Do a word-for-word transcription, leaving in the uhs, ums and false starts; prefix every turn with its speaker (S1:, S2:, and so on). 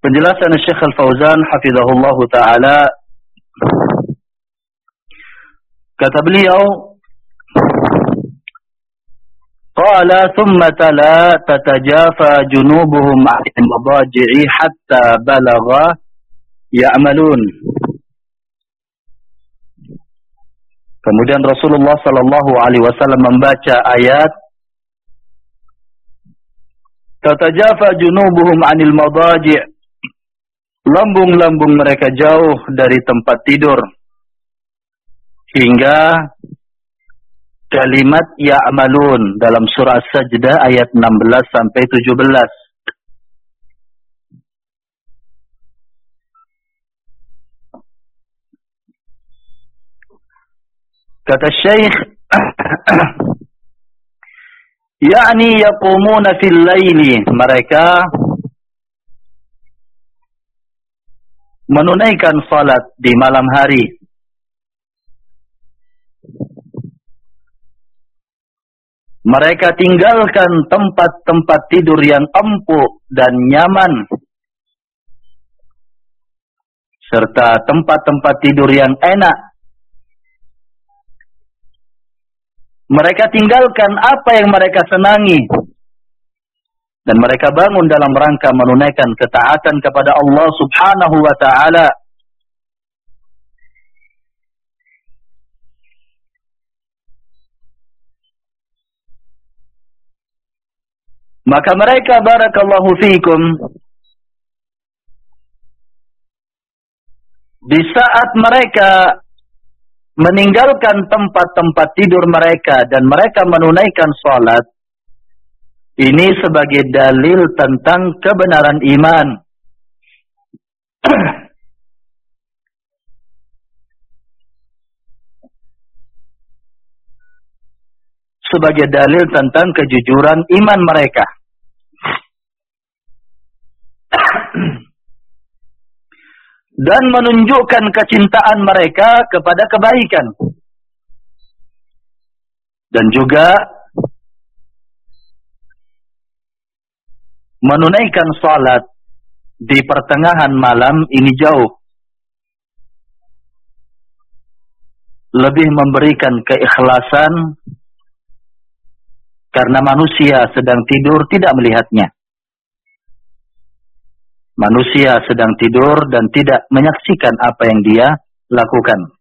S1: Penjelasan Syekh Al-Fauzan hafizahullah ta'ala, kata beliau, qala thumma tala tatajafa junubuhum 'anil madaji'i hatta balagha ya'malun. Kemudian Rasulullah sallallahu alaihi wasallam membaca ayat tatajafa junubuhum 'anil madaji', lambung-lambung mereka jauh dari tempat tidur, hingga kalimat ya'malun dalam surah Sajdah ayat enam belas sampai tujuh belas. Kata Syekh, yakni yaqumuna fil laili, mereka menunaikan salat di malam hari. Mereka tinggalkan tempat-tempat tidur yang empuk dan nyaman, serta tempat-tempat tidur yang enak. Mereka tinggalkan apa yang mereka senangi, dan mereka bangun dalam rangka menunaikan ketaatan kepada Allah Subhanahu wa ta'ala. Maka mereka, barakallahu fiikum, di saat mereka meninggalkan tempat-tempat tidur mereka dan mereka menunaikan salat, ini sebagai dalil tentang kebenaran iman. Sebagai dalil tentang kejujuran iman mereka. Dan menunjukkan kecintaan mereka kepada kebaikan. Dan juga menunaikan salat di pertengahan malam ini jauh lebih memberikan keikhlasan, karena manusia sedang tidur tidak melihatnya. Manusia sedang tidur dan tidak menyaksikan apa yang dia lakukan.